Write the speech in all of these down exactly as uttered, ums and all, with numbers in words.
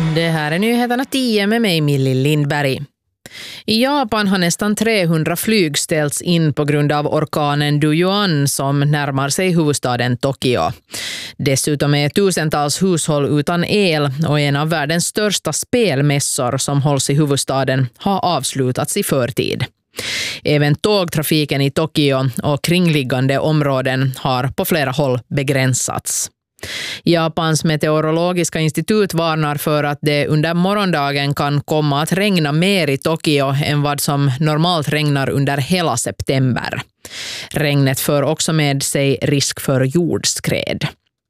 Det här är nyheterna tio med mig, Millie Lindberg. I Japan har nästan trehundra flyg ställts in på grund av orkanen Dujuan som närmar sig huvudstaden Tokyo. Dessutom är tusentals hushåll utan el och en av världens största spelmässor som hålls i huvudstaden har avslutats i förtid. Även tågtrafiken i Tokyo och kringliggande områden har på flera håll begränsats. Japans meteorologiska institut varnar för att det under morgondagen kan komma att regna mer i Tokyo än vad som normalt regnar under hela september. Regnet för också med sig risk för jordskred.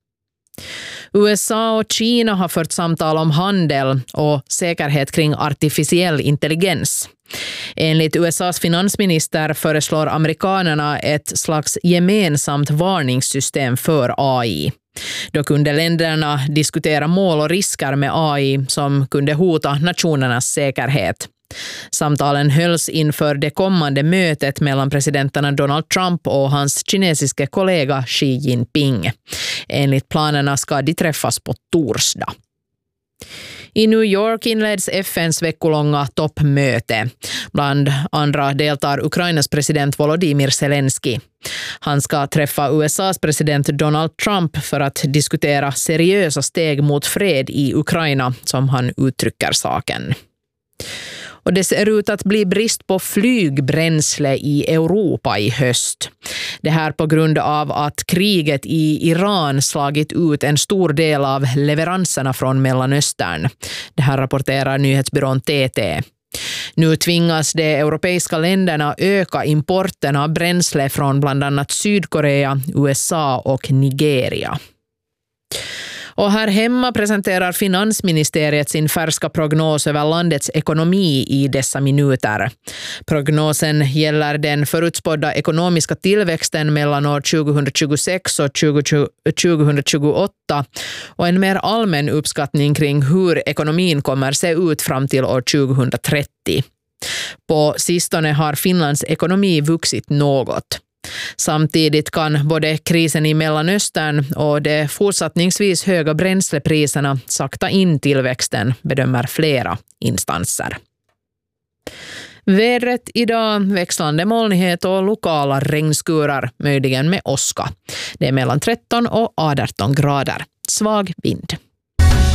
U S A och Kina har fört samtal om handel och säkerhet kring artificiell intelligens. Enligt U S A:s finansminister föreslår amerikanerna ett slags gemensamt varningssystem för A I. Då kunde länderna diskutera mål och risker med A I som kunde hota nationernas säkerhet. Samtalen hölls inför det kommande mötet mellan presidenterna Donald Trump och hans kinesiske kollega Xi Jinping. Enligt planerna ska de träffas på torsdag. I New York inleds F N:s veckolånga toppmöte. Bland andra deltar Ukrainas president Volodymyr Zelensky. Han ska träffa U S A:s president Donald Trump för att diskutera seriösa steg mot fred i Ukraina, som han uttrycker saken. Och det ser ut att bli brist på flygbränsle i Europa i höst. Det här på grund av att kriget i Iran slagit ut en stor del av leveranserna från Mellanöstern. Det här rapporterar nyhetsbyrån T T. Nu tvingas de europeiska länderna öka importen av bränsle från bland annat Sydkorea, U S A och Nigeria. Och här hemma presenterar finansministeriet sin färska prognos över landets ekonomi i dessa minuter. Prognosen gäller den förutspådda ekonomiska tillväxten mellan år tjugohundratjugosex och tjugohundratjugoåtta och en mer allmän uppskattning kring hur ekonomin kommer se ut fram till år tjugohundratrettio. På sistone har Finlands ekonomi vuxit något. Samtidigt kan både krisen i Mellanöstern och de fortsättningsvis höga bränslepriserna sakta in tillväxten, bedömer flera instanser. Vädret idag, växlande molnighet och lokala regnskurar, möjligen med åska. Det är mellan tretton och arton grader. Svag vind.